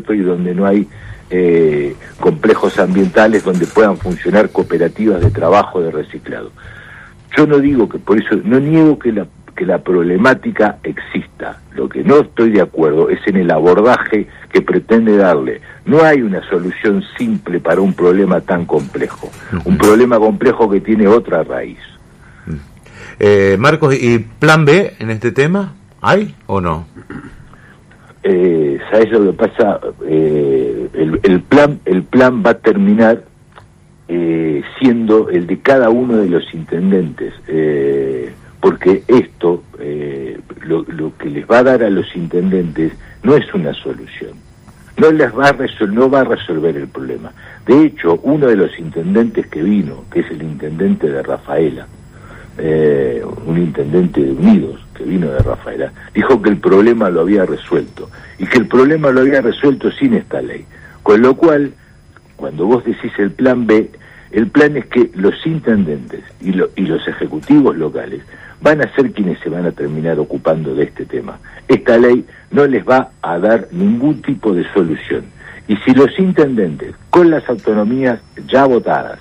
y donde no hay complejos ambientales donde puedan funcionar cooperativas de trabajo de reciclado. Yo no digo que, por eso, no niego que la problemática exista. Lo que no estoy de acuerdo es en el abordaje que pretende darle. No hay una solución simple para un problema tan complejo. Un problema complejo que tiene otra raíz. Marcos, ¿y plan B en este tema? ¿Hay o no? ¿Sabes lo que pasa? El plan va a terminar siendo el de cada uno de los intendentes, porque esto, lo que les va a dar a los intendentes no es una solución, no va a resolver el problema. De hecho, uno de los intendentes que vino, que es el intendente de Rafaela, un intendente de Unidos que vino de Rafaela, dijo que el problema lo había resuelto, y que el problema lo había resuelto sin esta ley. Con lo cual, cuando vos decís el plan B, el plan es que los intendentes y los ejecutivos locales van a ser quienes se van a terminar ocupando de este tema. Esta ley no les va a dar ningún tipo de solución. Y si los intendentes, con las autonomías ya votadas,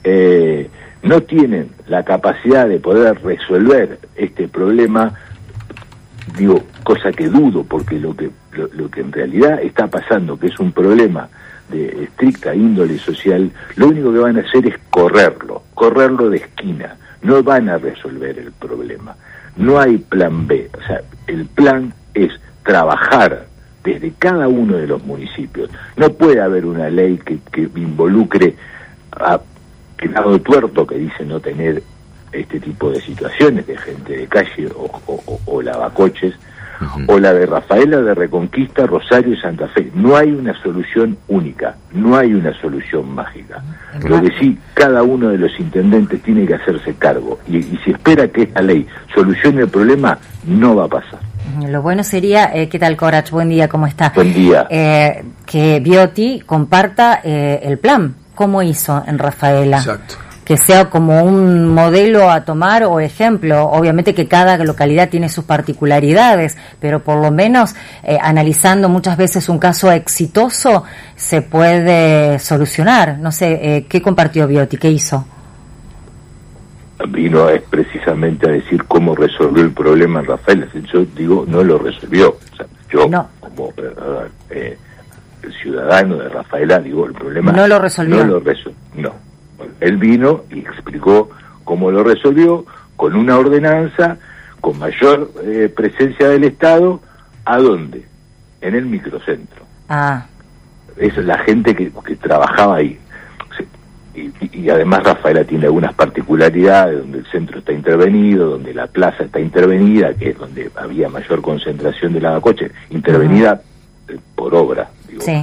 no tienen la capacidad de poder resolver este problema, digo, cosa que dudo, porque lo que en realidad está pasando, que es un problema de estricta índole social, lo único que van a hacer es correrlo de esquina. No van a resolver el problema. No hay plan B. O sea, el plan es trabajar desde cada uno de los municipios. No puede haber una ley que involucre a Quedado Tuerto, que dice no tener este tipo de situaciones de gente de calle o lavacoches, o la de Rafaela, de Reconquista, Rosario y Santa Fe. No hay una solución única, no hay una solución mágica. Lo que sí, cada uno de los intendentes tiene que hacerse cargo, y si espera que esta ley solucione el problema, no va a pasar. Lo bueno sería, ¿qué tal, Corach? Buen día, ¿cómo está? Buen día. Que Viotti comparta el plan, cómo hizo en Rafaela. Exacto. Que sea como un modelo a tomar o ejemplo. Obviamente que cada localidad tiene sus particularidades, pero por lo menos analizando muchas veces un caso exitoso se puede solucionar. No sé, ¿qué compartió Viotti? ¿Qué hizo? Vino precisamente a decir cómo resolvió el problema en Rafaela. Yo digo, no lo resolvió. O sea, yo, no. Como ciudadano de Rafaela, digo, el problema no lo resolvió. No. Él vino y explicó cómo lo resolvió, con una ordenanza, con mayor presencia del Estado. ¿A dónde? En el microcentro. Es la gente que trabajaba ahí. Y además Rafaela tiene algunas particularidades, donde el centro está intervenido, donde la plaza está intervenida, que es donde había mayor concentración de lavacoches, intervenida por obra. Digo. Sí.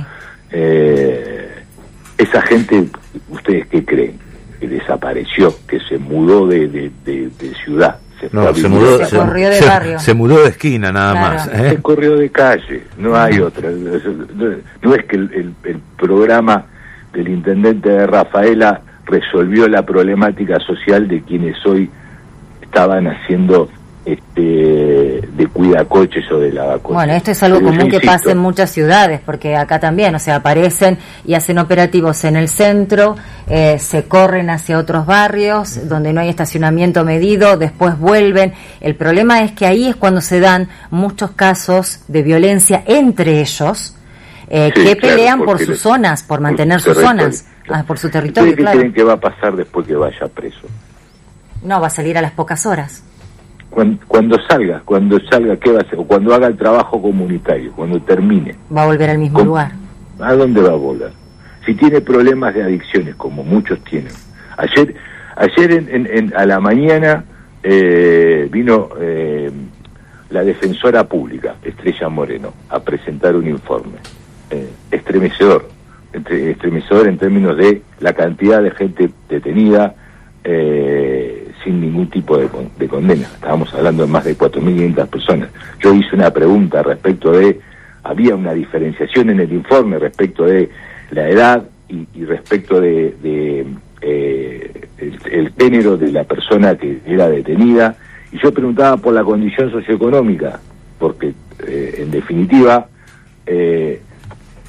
Esa gente, ¿ustedes qué creen? Que desapareció, que se mudó de ciudad. Se corrió de barrio. Se mudó de esquina nada más. Se corrió de calle, no hay otra. No es que el programa del intendente de Rafaela resolvió la problemática social de quienes hoy estaban haciendo de cuidacoches o de lavacoches. Bueno, esto es algo común que pasa en muchas ciudades, porque acá también, o sea, aparecen y hacen operativos en el centro, se corren hacia otros barrios donde no hay estacionamiento medido, después vuelven. El problema es que ahí es cuando se dan muchos casos de violencia entre ellos, que pelean por sus zonas, por mantener sus zonas, por su territorio. ¿Qué creen que va a pasar después que vaya preso? No, va a salir a las pocas horas. Cuando salga, ¿qué va a hacer? O cuando haga el trabajo comunitario, cuando termine. Va a volver al mismo lugar. ¿A dónde va a volver? Si tiene problemas de adicciones, como muchos tienen. Ayer a la mañana vino la defensora pública, Estrella Moreno, a presentar un informe. Estremecedor en términos de la cantidad de gente detenida, sin ningún tipo de condena. Estábamos hablando de más de 4.500 personas. Yo hice una pregunta respecto de, había una diferenciación en el informe respecto de la edad y respecto de el género de la persona que era detenida, y yo preguntaba por la condición socioeconómica, porque en definitiva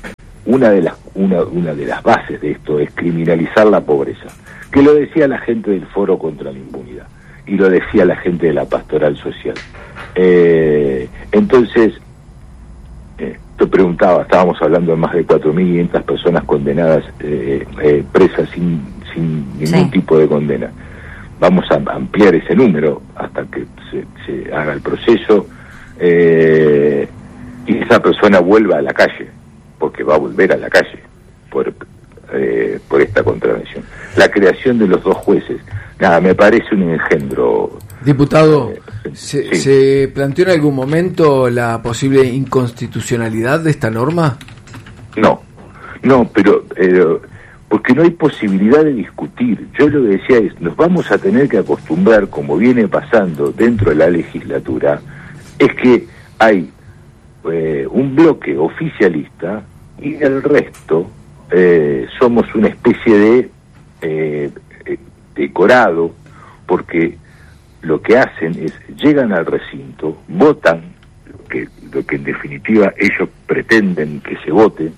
una de las bases de esto es criminalizar la pobreza, que lo decía la gente del Foro contra la Impunidad y lo decía la gente de la Pastoral Social. Entonces, te preguntaba, estábamos hablando de más de 4.500 personas condenadas, presas sin ningún tipo de condena. Vamos a ampliar ese número hasta que se haga el proceso y esa persona vuelva a la calle, porque va a volver a la calle por esta contravención. La creación de los 2 jueces, me parece un engendro. Diputado, sí. ¿se planteó en algún momento la posible inconstitucionalidad de esta norma? No, pero porque no hay posibilidad de discutir. Yo lo que decía es, nos vamos a tener que acostumbrar, como viene pasando dentro de la legislatura, es que hay un bloque oficialista y el resto somos una especie de decorado, porque lo que hacen es, llegan al recinto, votan lo que en definitiva ellos pretenden que se vote,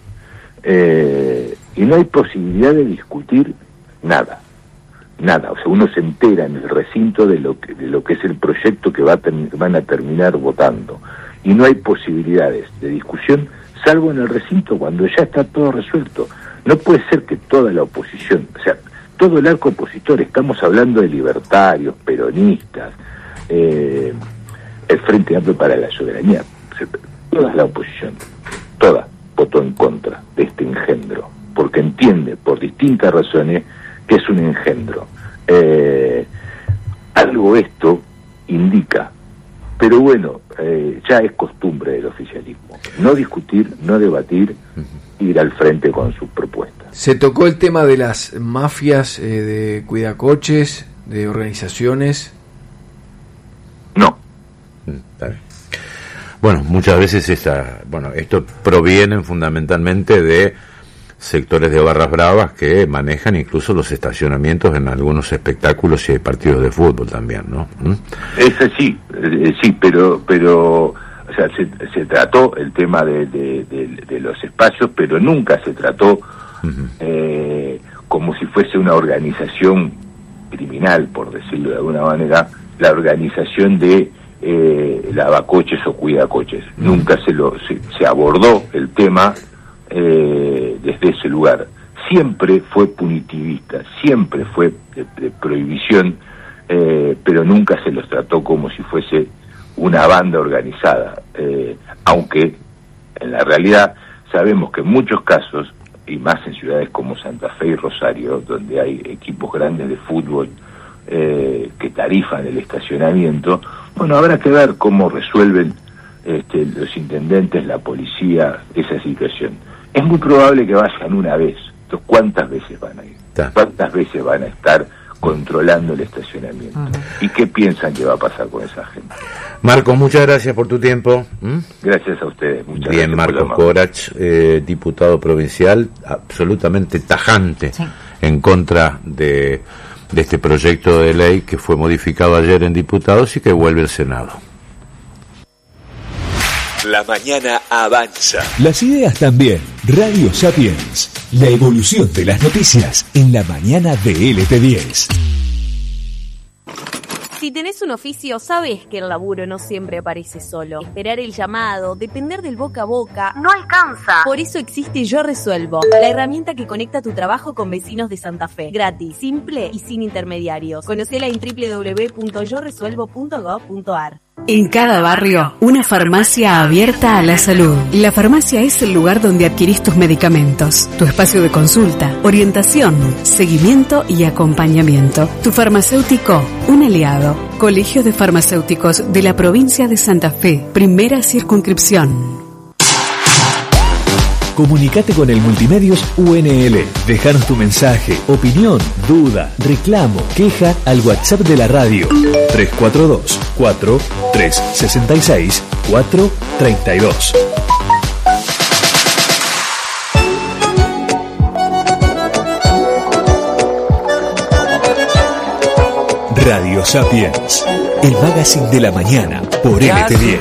y no hay posibilidad de discutir nada. O sea, uno se entera en el recinto de lo que es el proyecto que van a terminar votando, y no hay posibilidades de discusión salvo en el recinto cuando ya está todo resuelto. No puede ser que toda la oposición, o sea, todo el arco opositor, estamos hablando de libertarios, peronistas, el Frente Amplio para la Soberanía, toda la oposición, toda votó en contra de este engendro, porque entiende por distintas razones que es un engendro. Algo esto indica, pero bueno, ya es costumbre del oficialismo, no discutir, no debatir, ir al frente con sus propuestas. ¿Se tocó el tema de las mafias de cuidacoches, de organizaciones? No. Está bien. Bueno, muchas veces esto proviene fundamentalmente de sectores de barras bravas que manejan incluso los estacionamientos en algunos espectáculos y hay partidos de fútbol también, ¿no? Es así, sí, pero o sea, se trató el tema de los espacios, pero nunca se trató como si fuese una organización criminal, por decirlo de alguna manera, la organización de lavacoches o cuidacoches. Nunca se abordó el tema desde ese lugar. Siempre fue punitivista, siempre fue de prohibición, pero nunca se los trató como si fuese una banda organizada, aunque en la realidad sabemos que en muchos casos, y más en ciudades como Santa Fe y Rosario, donde hay equipos grandes de fútbol que tarifan el estacionamiento, bueno, habrá que ver cómo resuelven los intendentes, la policía, esa situación. Es muy probable que vayan una vez. Entonces, ¿cuántas veces van a ir? ¿Cuántas veces van a estar controlando el estacionamiento? ¿Y qué piensan que va a pasar con esa gente? Marcos, muchas gracias por tu tiempo. Gracias a ustedes. Muchas Bien, gracias. Marcos Corach, diputado provincial, absolutamente tajante en contra de este proyecto de ley que fue modificado ayer en diputados y que vuelve al Senado. La mañana avanza. Las ideas también. Radio Sapiens. La evolución de las noticias en la mañana de LT10. Si tenés un oficio, sabes que el laburo no siempre aparece solo. Esperar el llamado, depender del boca a boca, no alcanza. Por eso existe Yo Resuelvo, la herramienta que conecta tu trabajo con vecinos de Santa Fe. Gratis, simple y sin intermediarios. Conocela en www.yoresuelvo.gov.ar. En cada barrio, una farmacia abierta a la salud. La farmacia es el lugar donde adquirís tus medicamentos, tu espacio de consulta, orientación, seguimiento y acompañamiento. Tu farmacéutico, un aliado. Colegio de Farmacéuticos de la provincia de Santa Fe, primera circunscripción. Comunicate con el Multimedios UNL. Déjanos tu mensaje, opinión, duda, reclamo, queja al WhatsApp de la radio 342-4366-432. Radio Sapiens, el magazine de la mañana por LT10.